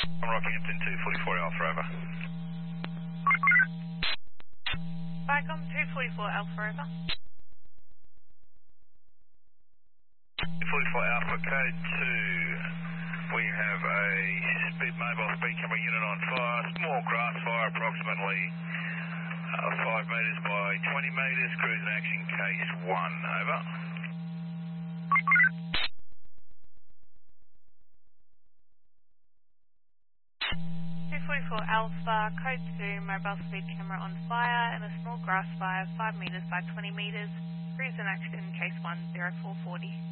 Rockhampton 244 Alpha, over. Vicom 244 Alpha, over. 244 Alpha, code 2. We have a mobile speed camera unit on fire, small grass fire, approximately 5 metres by 20 metres, cruise in action, case 1, over. 244 Alpha, code 2, mobile speed camera on fire and a small grass fire, 5 metres by 20 metres, cruise in action, case 1, 0440.